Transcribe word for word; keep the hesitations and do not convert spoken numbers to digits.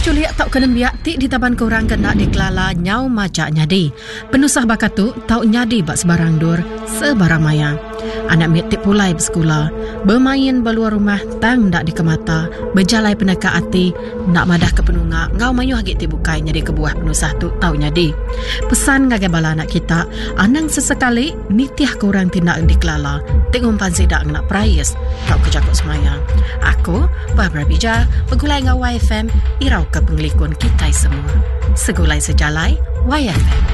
culiak tau kena biak ti di taban korang kena dikelala nyau macak nyadi. Penusah bakat tu tau nyadi bak sebarang dur, sebarang maya. Anak mit ti pulai bersekolah, bermain beluar rumah tang dak dikemata, berjalai peneka ati, nak madah ke penunga, ngau mayuh hagit ti bukai nyadi kebuah penusah tu tau nyadi. Pesan ngagai bala anak kita, anang sesekali nitiah korang tindak dikelala, tengok umpan sidak nak prayas, tau kejakut semaya. Aku, Barbara Bija, pegulai ngau Y F M, irau ke penglikun kita semua. Segulai sejalai, Y F M.